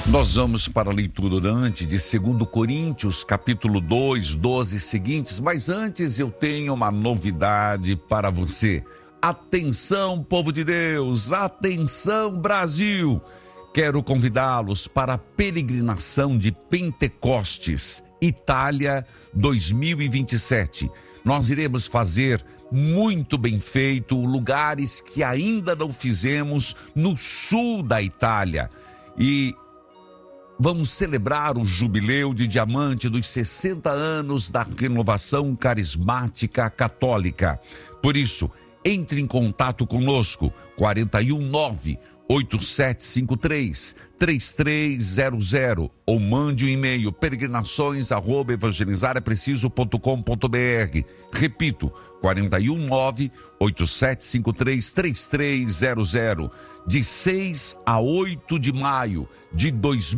Nós vamos para a leitura orante de 2 Coríntios, capítulo 2, 12 seguintes, mas antes eu tenho uma novidade para você. Atenção, povo de Deus, atenção, Brasil! Quero convidá-los para a peregrinação de Pentecostes, Itália 2027. Nós iremos fazer muito bem feito lugares que ainda não fizemos no sul da Itália. E vamos celebrar o jubileu de diamante dos 60 anos da renovação carismática católica. Por isso, entre em contato conosco, 419-8753-3300 ou mande um e-mail peregrinações@evangelizarapreciso.com.br. Repito, 419-8753-3300, de 6 a 8 de maio de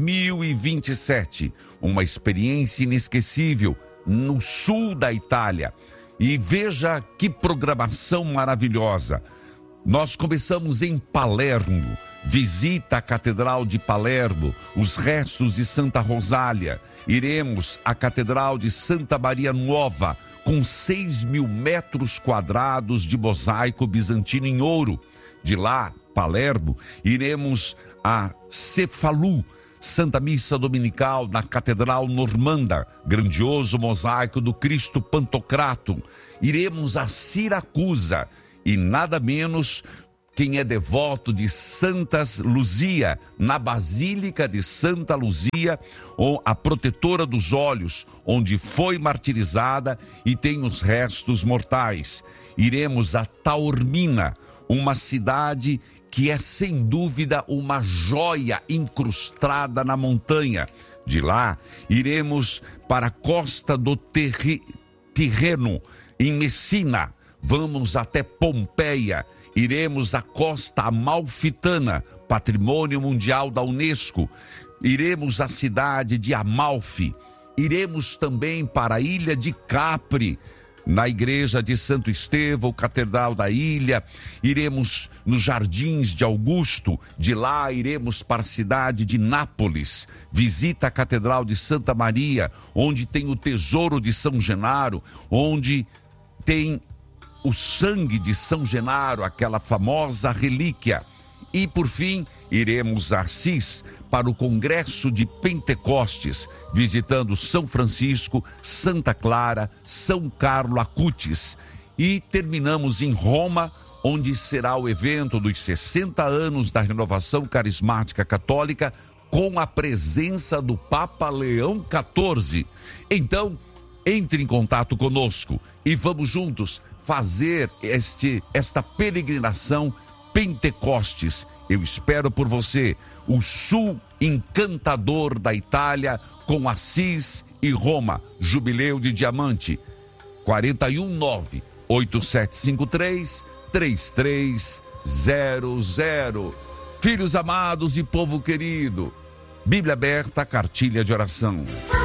2027. Uma experiência inesquecível no sul da Itália. E veja que programação maravilhosa. Nós começamos em Palermo, visita a Catedral de Palermo, os restos de Santa Rosália. Iremos à Catedral de Santa Maria Nuova, com 6.000 metros quadrados de mosaico bizantino em ouro. De lá, Palermo, iremos a Cefalù, Santa Missa Dominical na Catedral Normanda, grandioso mosaico do Cristo Pantocrato. Iremos a Siracusa e nada menos quem é devoto de Santa Luzia, na Basílica de Santa Luzia, ou a protetora dos olhos, onde foi martirizada e tem os restos mortais. Iremos a Taormina, uma cidade que é sem dúvida uma joia incrustada na montanha. De lá, iremos para a costa do Tirreno, em Messina. Vamos até Pompeia. Iremos à Costa Amalfitana, Patrimônio Mundial da Unesco. Iremos à cidade de Amalfi. Iremos também para a ilha de Capri, na igreja de Santo Estevão, Catedral da Ilha. Iremos nos Jardins de Augusto. De lá iremos para a cidade de Nápoles. Visita a Catedral de Santa Maria, onde tem o tesouro de São Genaro, onde tem o sangue de São Genaro, aquela famosa relíquia. E por fim, iremos a Assis para o Congresso de Pentecostes, visitando São Francisco, Santa Clara, São Carlo Acutis. E terminamos em Roma, onde será o evento dos 60 anos da renovação carismática católica, com a presença do Papa Leão XIV. Então, entre em contato conosco e vamos juntos fazer esta peregrinação Pentecostes. Eu espero por você, o sul encantador da Itália, com Assis e Roma, jubileu de diamante. 419-8753-3300. Filhos amados e povo querido, Bíblia aberta, cartilha de oração.